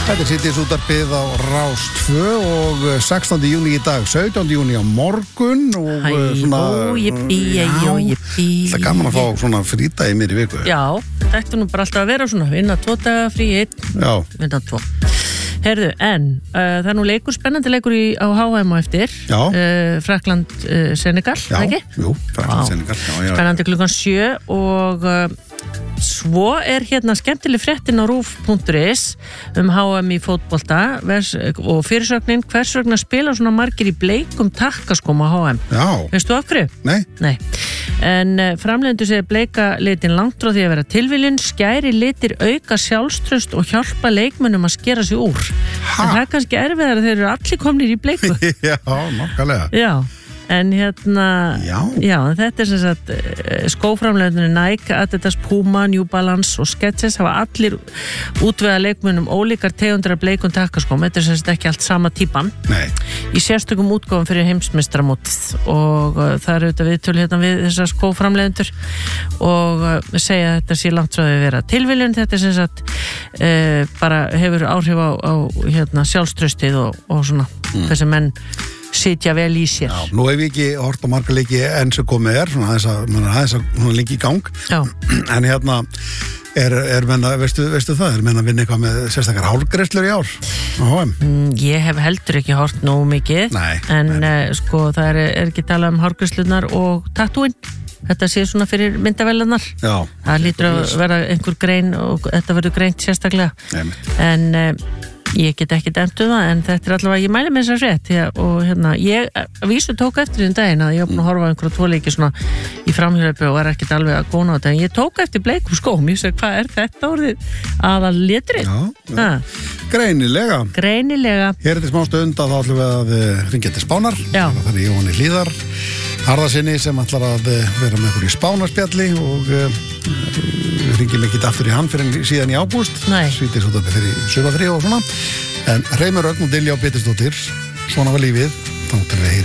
Þetta er Síðdegisútvarpið á Rás 2 og 16. júní í dag, 17. júní á morgun og svona... Það er gaman að fá svona frídagi mér í viku. Já, þetta er nú bara alltaf að vera svona, vinna 2 daga, frí 1, vinna 2. Herðu, en það er nú leikur, spennandi leikur á HM á eftir. Frakkland, Senegal, ekki? Jú, Frakkland, Senegal. Spennandi klukkan 7 og... Svo er hérna skemmtileg fréttin á ruf.is HM í fótbolta og fyrirsögnin hvers vegna spila svona margir í bleikum takkaskóm á HM. Já. Veistu af hverju? Nei. En framleiðendur segir bleika litin langt frá því að vera tilviljun, skæri litir auka sjálfstraust og hjálpa leikmönnum að skera sig úr. En það er kannski erfiðar að þeir eru allir komnir í bleiku. Já, nokkulega. Já. En hérna, já, þetta er sem sagt skóframleiðunni Nike, Adidas, Puma, New Balance og Skechers hafa allir útvegað leikmönnum ólíkar tegundir af bleikum takkaskóm. Þetta er sem sagt ekki allt sama típan. Nei. Í sérstökum útgáfum fyrir heimsmeistaramótið og það er auðvitað viðtöl hérna við þessar skóframleiðendur og segja að þetta sé langt frá því að vera tilviljun. Þetta er sem sagt bara hefur áhrif á hérna sjálfstraustið og svona þessi menn sitja vel í sér. Já, nú hef ég ekki hort á marga leiki enn sem komið svona aðeins að lengi í gang. Já. En hérna er menna, veistu það, er menna að vinna eitthvað með sérstakar hárgreiðslur í ár á HM? Ég hef heldur ekki hort nógu mikið. Nei. En sko það er ekki talað greiðslunar og tattúin. Þetta sé svona fyrir myndavélarnar. Já. Það lítur að vera einhver grein og þetta verður greint sérstaklega. En ég get ekki dæmtu það, en þetta er allavega, ég mæli með þess að frétt og hérna, ég að vísu tók eftir þinn daginn að ég var búin að horfa á einhverja 2 leiki svona í framhjálpi og var ekkert alveg að góna á þetta, en ég tók eftir bleikum skóm, ég segi, hvað er þetta orðið aðal liturinn? Já. Greinilega. Hér er þetta smá stund að þá ætlum við að ringja til Spánar. Já. Það er Jóhanni Hlíðar Harðarsinni sem ætlar að vera með okkur í Spánarspjalli og ringjum ekki aftur í hann fyrir síðan í ágúst. Síðdegisútvarpið fyrir sumafrí og svona. En Reimur Örn og Diljá Pétursdóttir, svona var lífið, þá til við heyrim